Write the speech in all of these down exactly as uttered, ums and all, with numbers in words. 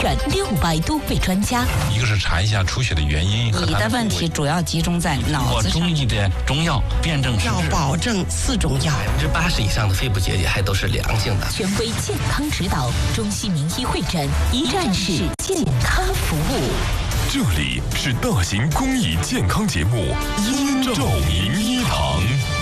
诊六百多位专家。 一个是查一下出血的原因和你的问题主要集中在脑子上。 中医的中药辨证施治， 要保证四种药， 百分之八十以上的肺部结节还都是良性的。 权威健康指导，中西名医会诊，一站式健康服务。 这里是大型公益健康节目《英照名医堂》。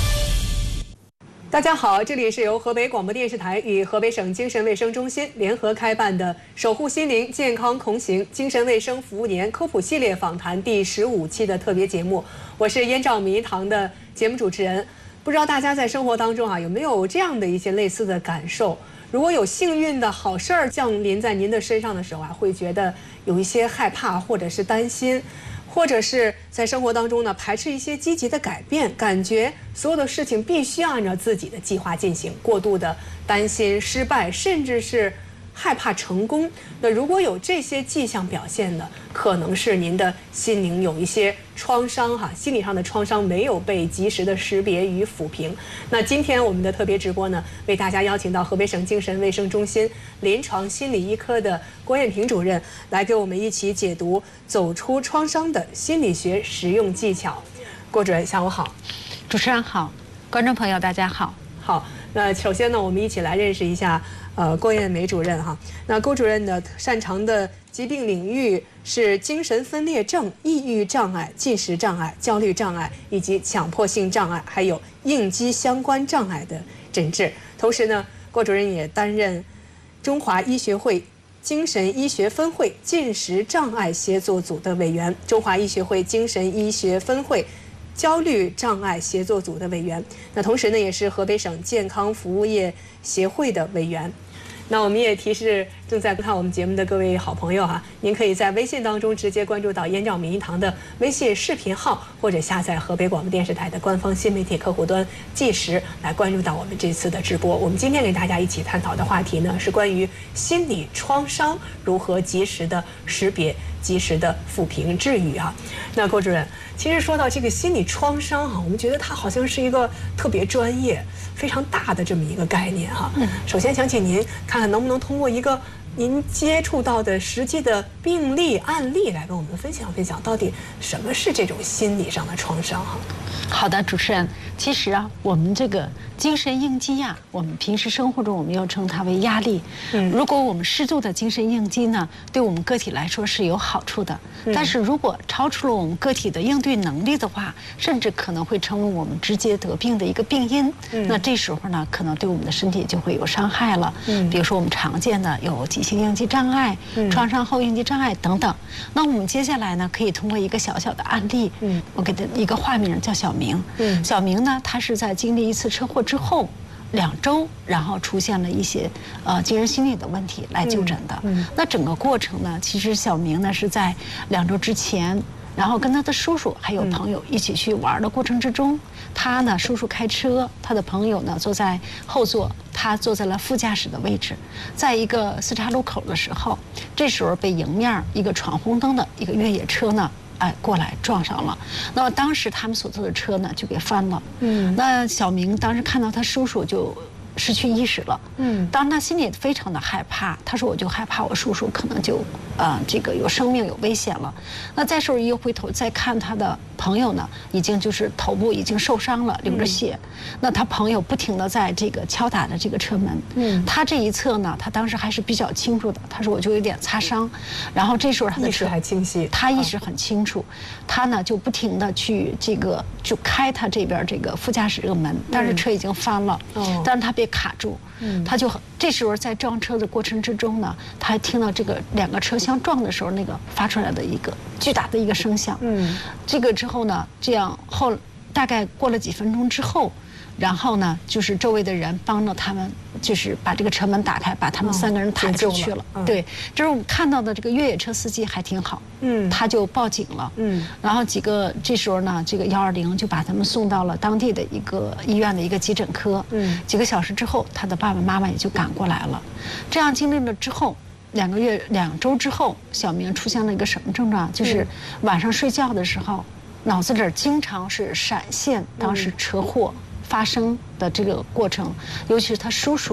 大家好，这里是由河北广播电视台与河北省精神卫生中心联合开办的“守护心灵健康同行”精神卫生服务年科普系列访谈第十五期的特别节目。我是燕赵名医堂的节目主持人。不知道大家在生活当中啊有没有这样的一些类似的感受？如果有幸运的好事儿降临在您的身上的时候啊，会觉得有一些害怕或者是担心。或者是在生活当中呢，排斥一些积极的改变，感觉所有的事情必须按照自己的计划进行，过度的担心失败，甚至是害怕成功。那如果有这些迹象表现呢，可能是您的心灵有一些创伤哈，心理上的创伤没有被及时的识别与抚平。那今天我们的特别直播呢，为大家邀请到河北省精神卫生中心临床心理医科的郭艳萍主任来给我们一起解读走出创伤的心理学实用技巧。郭主任，下午好。 主持人好，观众朋友大家好。 好，那首先呢，我们一起来认识一下呃郭艳梅主任哈。那郭主任呢，擅长的疾病领域是精神分裂症、抑郁障碍、进食障碍、焦虑障碍以及强迫性障碍，还有应激相关障碍的诊治。同时呢，郭主任也担任中华医学会精神医学分会进食障碍协作组的委员，中华医学会精神医学分会焦虑障碍协作组的委员。那同时呢，也是河北省健康服务业协会的委员。那我们也提示正在看我们节目的各位好朋友哈，您可以在微信当中直接关注到燕赵名医堂的微信视频号，或者下载河北广播电视台的官方新媒体客户端，即时来关注到我们这次的直播。我们今天给大家一起探讨的话题呢，是关于心理创伤如何及时的识别、及时的抚平治愈哈。那郭主任，其实说到这个心理创伤哈，我们觉得它好像是一个特别专业、非常大的这么一个概念哈。嗯，首先想请您看看能不能通过一个您接触到的实际的病例案例来跟我们分享分享，到底什么是这种心理上的创伤哈？ 好的，主持人，其实啊，我们这个精神应激呀，我们平时生活中我们又称它为压力。嗯，如果我们适度的精神应激呢，对我们个体来说是有好处的。嗯，但是如果超出了我们个体的应对能力的话，甚至可能会成为我们直接得病的一个病因。嗯，那这时候呢，可能对我们的身体就会有伤害了。嗯，比如说我们常见的有急性应激障碍、嗯、创伤后应激障碍等等。那我们接下来呢，可以通过一个小小的案例，嗯，我给他一个化名叫小明。嗯，小明呢，他是在经历一次车祸之后两周，然后出现了一些呃精神心理的问题来就诊的。嗯，嗯那整个过程呢，其实小明呢是在两周之前，然后跟他的叔叔还有朋友一起去玩的过程之中，他呢叔叔开车，他的朋友呢坐在后座，他坐在了副驾驶的位置，在一个四岔路口的时候，这时候被迎面一个闯红灯的一个越野车呢。哎，过来撞上了。那么当时他们所坐的车呢，就给翻了。嗯，那小明当时看到他叔叔就失去意识了。嗯，当时他心里非常的害怕，他说我就害怕我叔叔可能就呃这个有生命有危险了。那这时候一回头再看他的朋友呢，已经就是头部已经受伤了，流着血。嗯、那他朋友不停的在这个敲打着这个车门。嗯，他这一侧呢，他当时还是比较清楚的。他说我就有点擦伤，然后这时候他的意识还清晰， 他意识很清楚，啊、他呢就不停的去这个就开他这边这个副驾驶这个门，但是车已经翻了，嗯、但是他被卡住。嗯，他就这时候在撞车的过程之中呢，他还听到这个两个车相撞的时候那个发出来的一个巨大的一个声响。嗯，这个之后呢，这样后大概过了几分钟之后，然后呢，就是周围的人帮着他们，就是把这个车门打开，把他们三个人抬出去了。嗯、对，这是我们看到的这个越野车司机还挺好，嗯，他就报警了，嗯，然后几个这时候呢，这个幺二零就把他们送到了当地的一个医院的一个急诊科，嗯，几个小时之后，他的爸爸妈妈也就赶过来了。这样经历了之后，两个月两周之后，小明出现了一个什么症状？就是晚上睡觉的时候，脑子里经常是闪现当时车祸发生的这个过程，尤其是他叔叔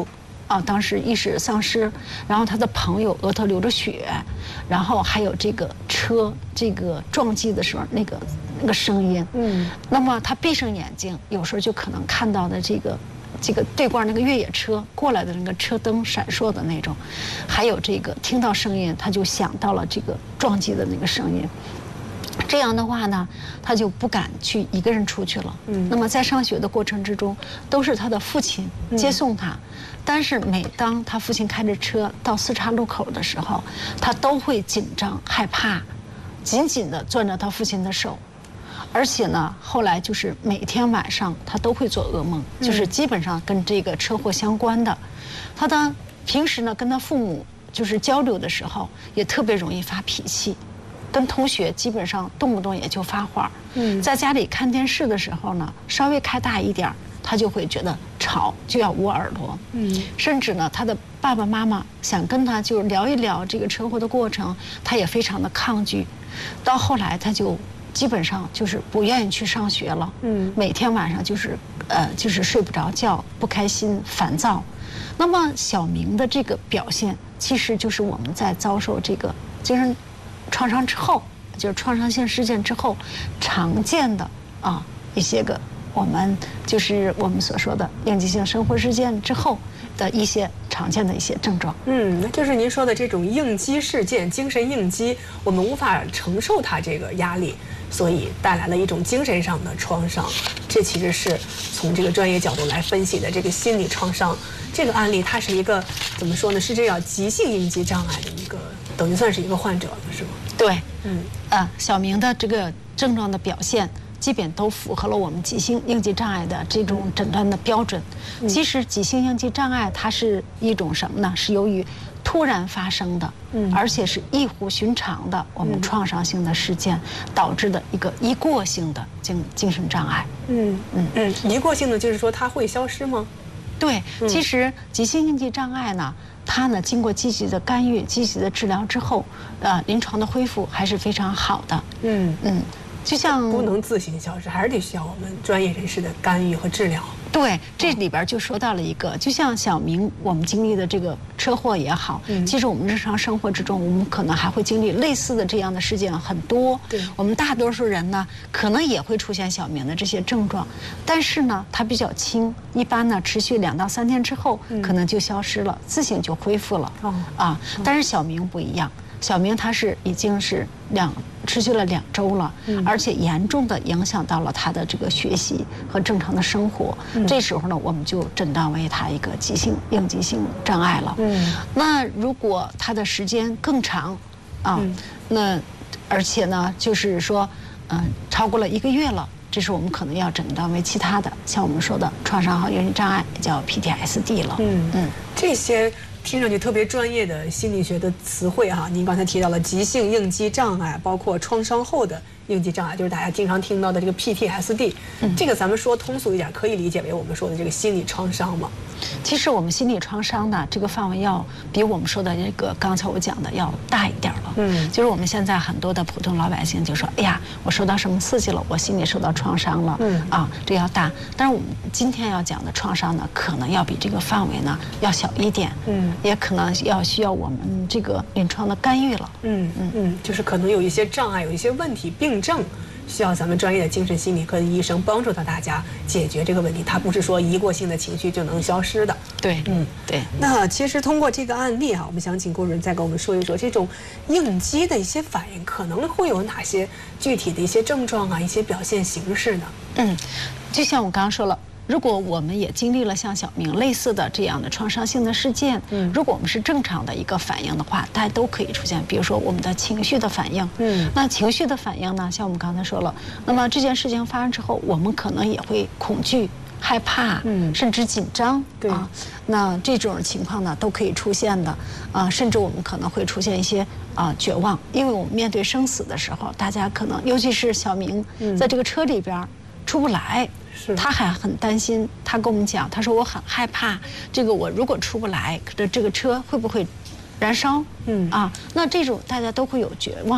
啊，当时意识丧失，然后他的朋友额头流着血，然后还有这个车这个撞击的时候那个那个声音，嗯，那么他闭上眼睛，有时候就可能看到的这个这个对过那个越野车过来的那个车灯闪烁的那种，还有这个听到声音，他就想到了这个撞击的那个声音。这样的话呢，他就不敢去一个人出去了。嗯，那么在上学的过程之中，都是他的父亲接送他。嗯、但是每当他父亲开着车到四岔路口的时候，他都会紧张害怕，紧紧地攥着他父亲的手。而且呢，后来就是每天晚上他都会做噩梦，嗯、就是基本上跟这个车祸相关的。他的平时呢，跟他父母就是交流的时候，也特别容易发脾气。跟同学基本上动不动也就发话，嗯，在家里看电视的时候呢，稍微开大一点，他就会觉得吵，就要捂耳朵，嗯，甚至呢，他的爸爸妈妈想跟他就聊一聊这个车祸的过程，他也非常的抗拒，到后来他就基本上就是不愿意去上学了，嗯，每天晚上就是呃就是睡不着觉，不开心，烦躁。那么小明的这个表现，其实就是我们在遭受这个精神创伤之后，就是创伤性事件之后，常见的啊一些个我们就是我们所说的应激性生活事件之后的一些常见的一些症状。 嗯，那就是您说的这种应激事件，精神应激，我们无法承受它这个压力，所以带来了一种精神上的创伤。这其实是从这个专业角度来分析的这个心理创伤。这个案例它是一个怎么说呢？是这样急性应激障碍的一个，等于算是一个患者了，是吗？ 对，嗯，啊，小明的这个症状的表现，基本都符合了我们急性应激障碍的这种诊断的标准。嗯、其实急性应激障碍它是一种什么呢？是由于突然发生的，嗯，而且是异乎寻常的我们创伤性的事件导致的一个一过性的精精神障碍。嗯嗯嗯，一过性的就是说它会消失吗？ 对，其实急性应激障碍呢，它呢经过积极的干预、积极的治疗之后，呃，临床的恢复还是非常好的。嗯嗯，就像不能自行消失，还是得需要我们专业人士的干预和治疗。 对，这里边就说到了一个，就像小明我们经历的这个车祸也好，嗯、其实我们日常生活之中，我们可能还会经历类似的这样的事件很多。对，我们大多数人呢，可能也会出现小明的这些症状，但是呢，它比较轻，一般呢持续两到三天之后，嗯、可能就消失了，自行就恢复了。哦啊，但是小明不一样。小明他是已经是两持续了两周了，嗯、而且严重的影响到了他的这个学习和正常的生活。嗯、这时候呢，我们就诊断为他一个急性应激性障碍了。嗯，那如果他的时间更长，啊，嗯、那而且呢，就是说，嗯、呃，超过了一个月了，这是我们可能要诊断为其他的，像我们说的创伤后应激障碍，叫 P T S D 了。嗯嗯，这些听上去特别专业的心理学的词汇哈，您刚才提到了急性应激障碍，包括创伤后的应激障碍，就是大家经常听到的这个 P T S D。嗯，这个咱们说通俗一点，可以理解为我们说的这个心理创伤吗？ 其实我们心理创伤呢，这个范围要比我们说的这个刚才我讲的要大一点了。嗯，就是我们现在很多的普通老百姓就说，哎呀，我受到什么刺激了，我心里受到创伤了。嗯，啊，这要大。但是我们今天要讲的创伤呢，可能要比这个范围呢要小一点。嗯，也可能要需要我们这个临床的干预了。嗯嗯嗯，就是可能有一些障碍，有一些问题、病症，需要咱们专业的精神心理科的医生帮助到大家解决这个问题。它不是说一过性的情绪就能消失的。 对，嗯，对。 那其实通过这个案例啊，我们想请郭主任再给我们说一说这种应激的一些反应，可能会有哪些具体的一些症状啊，一些表现形式呢？ 嗯，就像我刚刚说了。如果我们也经历了像小明类似的这样的创伤性的事件，嗯，如果我们是正常的一个反应的话，大家都可以出现，比如说我们的情绪的反应，嗯，那情绪的反应呢，像我们刚才说了，那么这件事情发生之后，我们可能也会恐惧、害怕，嗯，甚至紧张，对啊，那这种情况呢都可以出现的，啊，甚至我们可能会出现一些啊绝望，因为我们面对生死的时候，大家可能，尤其是小明，在这个车里边出不来。他还很担心，他跟我们讲，他说我很害怕，这个我如果出不来，这这个车会不会燃烧？嗯啊，那这种大家都会有绝望感。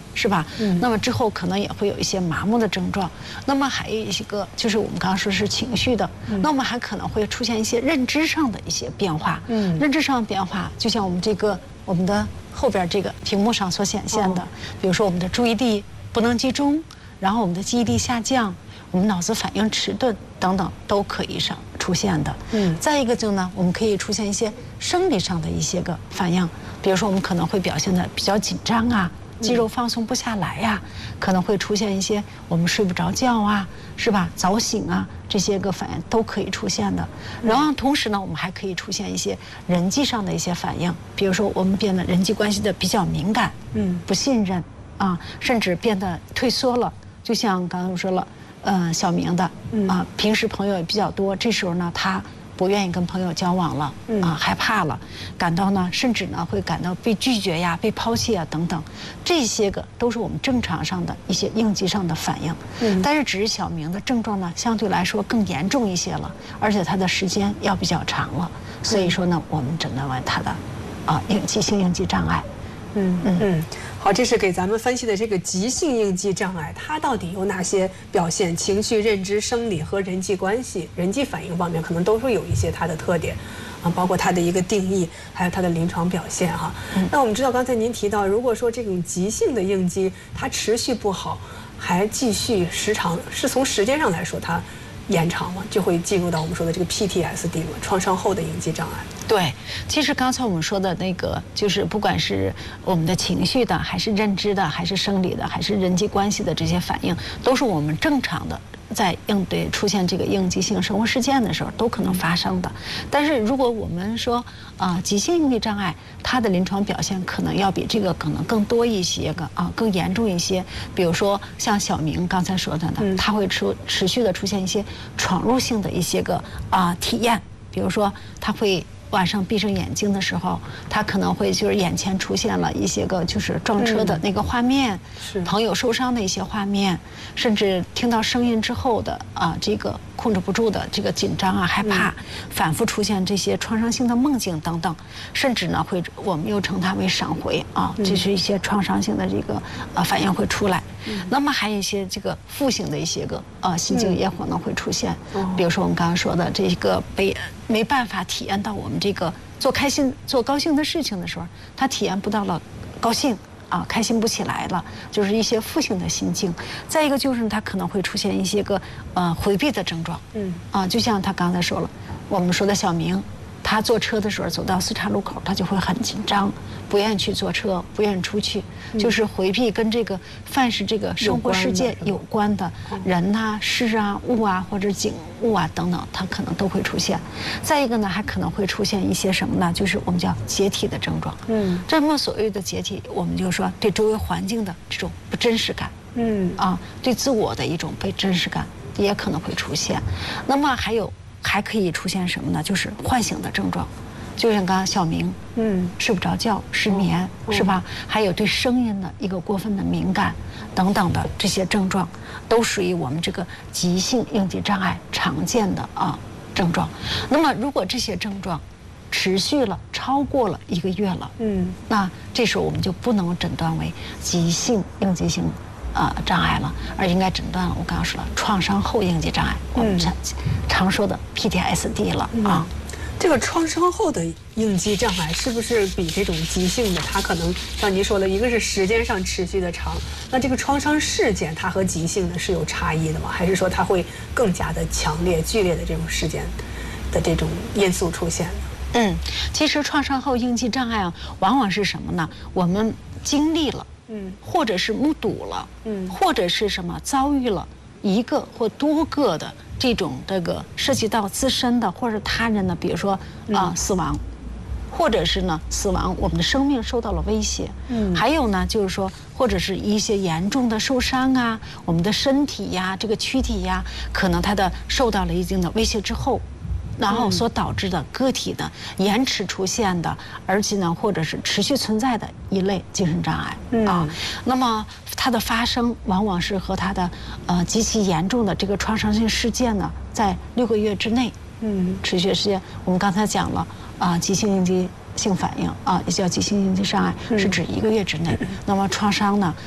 是吧？嗯。那么之后可能也会有一些麻木的症状。那么还有一些个就是我们刚刚说是情绪的，嗯、那我们还可能会出现一些认知上的一些变化。嗯。认知上的变化，就像我们这个我们的后边这个屏幕上所显现的，哦、比如说我们的注意力不能集中，然后我们的记忆力下降，我们脑子反应迟钝等等都可以上出现的。嗯。再一个就呢，我们可以出现一些生理上的一些个反应，比如说我们可能会表现的比较紧张啊。肌肉放松不下来呀、啊，可能会出现一些我们睡不着觉啊，是吧？早醒啊，这些个反应都可以出现的。然后同时呢，我们还可以出现一些人际上的一些反应，比如说我们变得人际关系的比较敏感，嗯，不信任啊，甚至变得退缩了。就像刚才我说了，呃，小明的啊，平时朋友也比较多，这时候呢，他不愿意跟朋友交往了，啊，害怕了，感到呢，甚至呢会感到被拒绝呀、被抛弃啊等等，这些个都是我们正常上的一些应激上的反应。嗯，但是只是小明的症状呢，相对来说更严重一些了，而且他的时间要比较长了，所以说呢，我们诊断为他的啊应急性应激障碍。 嗯嗯嗯，好，这是给咱们分析的这个急性应激障碍，它到底有哪些表现？情绪、认知、生理和人际关系、人际反应方面，可能都会有一些它的特点，啊，包括它的一个定义，还有它的临床表现哈。嗯、那我们知道，刚才您提到，如果说这种急性的应激它持续不好，还继续时长，是从时间上来说它延长了，就会进入到我们说的这个 P T S D 嘛，创伤后的应激障碍。 对，其实刚才我们说的那个，就是不管是我们的情绪的，还是认知的，还是生理的，还是人际关系的这些反应，都是我们正常的。在应对出现这个应激性生活事件的时候，都可能发生的。但是如果我们说啊、呃，急性应激障碍，它的临床表现可能要比这个可能更多一些个啊，更严重一些。比如说像小明刚才说的呢，他会出持续的出现一些闯入性的一些个啊、呃、体验，比如说他会。晚上闭上眼睛的时候，他可能会就是眼前出现了一些个就是撞车的那个画面，嗯、朋友受伤的一些画面，甚至听到声音之后的啊这个控制不住的这个紧张啊害怕，嗯、反复出现这些创伤性的梦境等等，甚至呢会我们又称它为闪回啊，这是一些创伤性的这个呃反应会出来。嗯、那么还有一些这个负性的一些个呃心境也可能会出现，嗯、比如说我们刚刚说的这个被没办法体验到我们这个做开心做高兴的事情的时候，他体验不到了高兴啊，开心不起来了，就是一些负性的心境。再一个就是他可能会出现一些个呃回避的症状，嗯啊，就像他刚才说了，我们说的小明。他坐车的时候走到四岔路口，他就会很紧张，不愿意去坐车，不愿意出去，嗯、就是回避跟这个凡是这个生活世界有关的人呐、啊、事啊、物啊或者景物啊等等，他可能都会出现。再一个呢，还可能会出现一些什么呢？就是我们叫解体的症状。嗯，这么所谓的解体，我们就说对周围环境的这种不真实感。嗯啊，对自我的一种不真实感也可能会出现。那么还有。还可以出现什么呢？就是唤醒的症状，就像刚刚小明，嗯，睡不着觉、失眠，哦、是吧？还有对声音的一个过分的敏感等等的这些症状，都属于我们这个急性应激障碍常见的啊症状。那么，如果这些症状持续了超过了一个月了，嗯，那这时候我们就不能诊断为急性应激性。呃，障碍了，而应该诊断了。我刚刚说了，创伤后应激障碍，我们常常说的 P T S D 了啊。 这个创伤后的应激障碍是不是比这种急性的，它可能像您说的，一个是时间上持续的长，那这个创伤事件它和急性的是有差异的吗？还是说它会更加的强烈、剧烈的这种事件的这种因素出现呢？ 嗯，其实创伤后应激障碍啊，往往是什么呢？我们经历了。嗯，或者是目睹了，嗯，或者是什么遭遇了一个或多个的这种这个涉及到自身的或者他人的，比如说啊、呃、死亡，或者是呢死亡，我们的生命受到了威胁，嗯，还有呢就是说或者是一些严重的受伤啊，我们的身体呀这个躯体呀，可能它的受到了一定的威胁之后。然后所导致的个体的延迟出现的，而且呢，或者是持续存在的一类精神障碍、嗯、啊。那么它的发生往往是和它的呃极其严重的这个创伤性事件呢，在六个月之内，嗯，持续时间。我们刚才讲了啊，急性应激性反应啊，也叫急性应激障碍，是指一个月之内。嗯、那么创伤呢？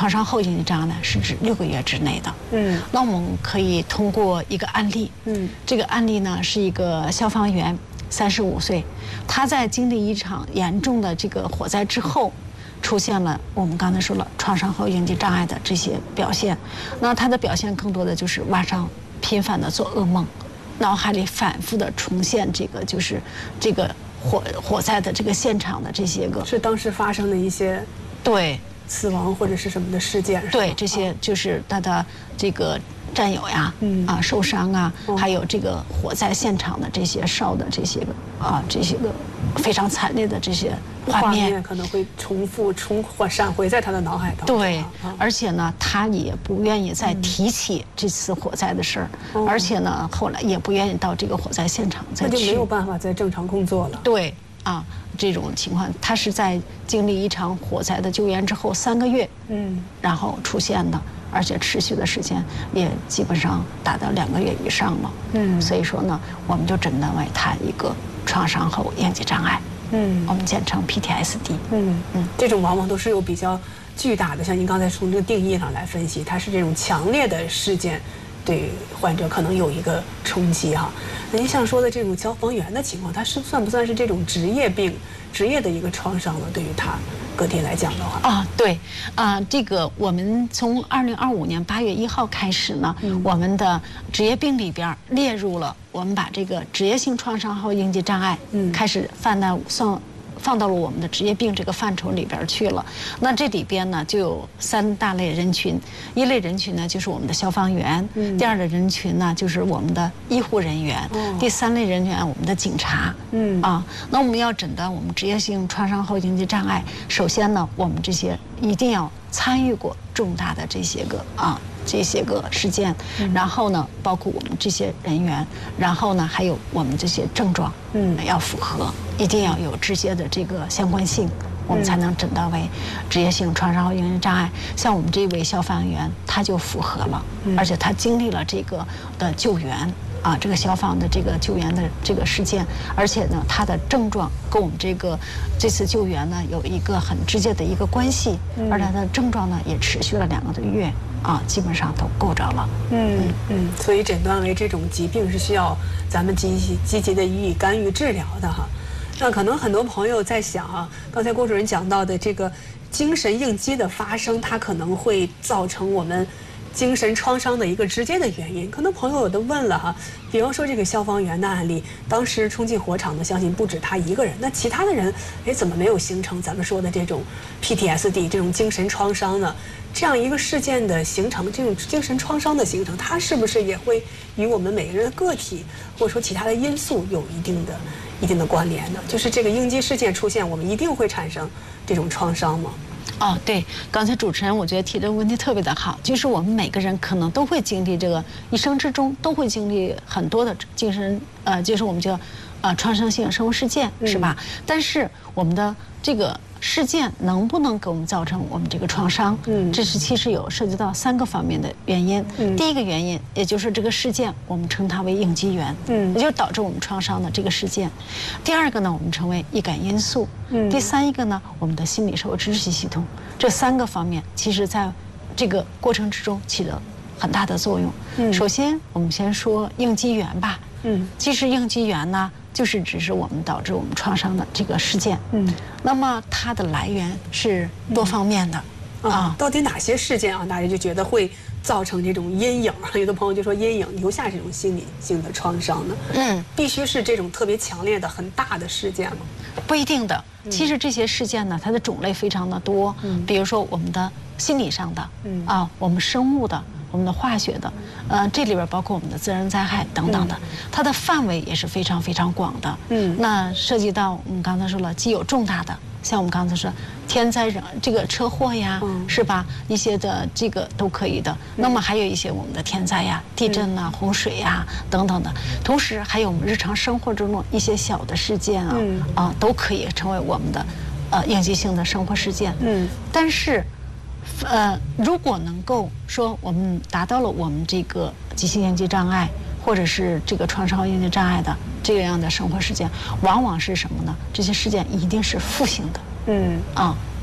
创伤后应激障碍呢，是指六个月之内的。嗯，那我们可以通过一个案例，嗯，这个案例呢是一个消防员，三十五岁，他在经历一场严重的这个火灾之后，出现了我们刚才说了创伤后应激障碍的这些表现。那他的表现更多的就是晚上频繁的做噩梦，脑海里反复的重现这个就是这个火火灾的这个现场的这些个， 是当时发生的一些对死亡或者是什么的事件。 对，这些就是他的这个战友呀，嗯啊受伤啊， 哦、 还有这个火灾现场的这些烧的这些个啊这些个非常惨烈的这些画面， 画面可能会重复重闪回在他的脑海当中。 对， 啊、 而且呢，他也不愿意再提起这次火灾的事儿，嗯、而且呢，后来也不愿意到这个火灾现场再去， 那就没有办法再正常工作了。 对。啊，这种情况，他是在经历一场火灾的救援之后三个月，嗯，然后出现的，而且持续的时间也基本上达到两个月以上了，嗯，所以说呢，我们就诊断为他一个创伤后应激障碍，嗯，我们简称 P T S D， 嗯嗯，这种往往都是有比较巨大的，像您刚才从这个定义上来分析，它是这种强烈的事件。对患者可能有一个冲击哈，那您像说的这种消防员的情况，它是算不算是这种职业病、职业的一个创伤呢？对于他个体来讲的话， 啊，对，啊，这个我们从二零二五年八月一号开始呢，嗯、我们的职业病里边列入了，我们把这个职业性创伤后应激障碍，嗯，开始放在算。放到了我们的职业病这个范畴里边去了。那这里边呢，就有三大类人群。一类人群呢，就是我们的消防员；嗯、第二类人群呢，就是我们的医护人员；哦、第三类人员，我们的警察。嗯啊，那我们要诊断我们职业性创伤后应激障碍，首先呢，我们这些一定要参与过重大的这些个啊。这些个事件，然后呢，包括我们这些人员，然后呢，还有我们这些症状，嗯，要符合，一定要有直接的这个相关性，我们才能诊断为职业性创伤后应激障碍。像我们这位消防员，他就符合了，而且他经历了这个的救援。啊，这个消防的这个救援的这个事件，而且呢，它的症状跟我们这个这次救援呢有一个很直接的一个关系，嗯、而且它的症状呢也持续了两个多月，啊，基本上都够着了。 嗯嗯，所以诊断为这种疾病是需要咱们积极积极的予以干预治疗的哈。那可能很多朋友在想啊，刚才郭主任讲到的这个精神应激的发生，它可能会造成我们精神创伤的一个直接的原因。可能朋友有的问了哈，比方说这个消防员的案例，当时冲进火场的相信不止他一个人，那其他的人哎怎么没有形成咱们说的这种 P T S D 这种精神创伤呢？这样一个事件的形成，这种精神创伤的形成，它是不是也会与我们每个人的个体或者说其他的因素有一定的一定的关联的？就是这个应激事件出现，我们一定会产生这种创伤吗？ 哦，对，刚才主持人我觉得提的问题特别的好，就是我们每个人可能都会经历这个一生之中都会经历很多的精神呃，就是我们叫呃创伤性生活事件，是吧？嗯、但是我们的这个事件能不能给我们造成我们这个创伤？嗯，这是其实有涉及到三个方面的原因。嗯，第一个原因，也就是这个事件，我们称它为应激源，嗯，也就是导致我们创伤的这个事件。第二个呢，我们称为易感因素。嗯，第三一个呢，我们的心理社会支持系统。这三个方面，其实在这个过程之中起了很大的作用。嗯，首先我们先说应激源吧。嗯，其实应激源呢，就是只是我们导致我们创伤的这个事件。嗯，那么它的来源是多方面的。 嗯、啊，到底哪些事件啊，大家就觉得会造成这种阴影？有的朋友就说阴影留下这种心理性的创伤呢？嗯，必须是这种特别强烈的、很大的事件吗？ 不一定的。其实这些事件呢，它的种类非常的多。嗯，比如说我们的心理上的，嗯啊，我们生物的。我们的化学的，呃，这里边包括我们的自然灾害等等的，嗯、它的范围也是非常非常广的。嗯，那涉及到我们刚才说了，既有重大的，像我们刚才说天灾人这个车祸呀，嗯、是吧？一些的这个都可以的。嗯、那么还有一些我们的天灾呀，地震呐、啊、洪水呀等等的，同时还有我们日常生活中的一些小的事件啊，嗯、啊，都可以成为我们的呃应激性的生活事件。嗯，但是。呃，如果能够说我们达到了我们这个急性应激障碍，或者是这个创伤后应激障碍的这样的生活事件，往往是什么呢？这些事件一定是负性的。嗯啊，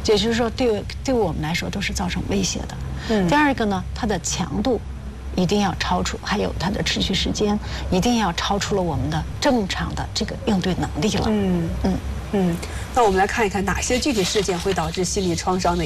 也就是说对对我们来说都是造成威胁的。嗯，第二个呢，它的强度一定要超出，还有它的持续时间一定要超出了我们的正常的这个应对能力了。 嗯嗯嗯，那我们来看一看哪些具体事件会导致心理创伤的。